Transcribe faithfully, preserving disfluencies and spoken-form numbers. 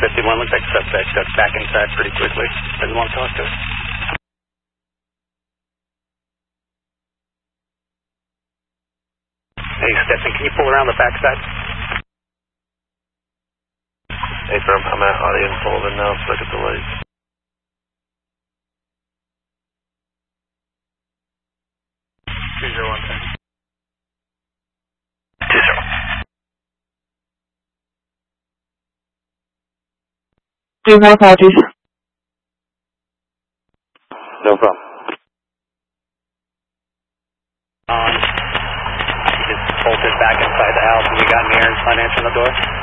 fifty-one, looks like suspect got back inside pretty quickly. Doesn't want to talk to us. Hey, Stetson, can you pull around the backside? Hey, firm, I'm at Audi and Sullivan now, stuck at the lights. two zero one ten. two zero. Hey, my apologies. No problem. Um, he just bolted back inside the house and we got in the air and started answering the door.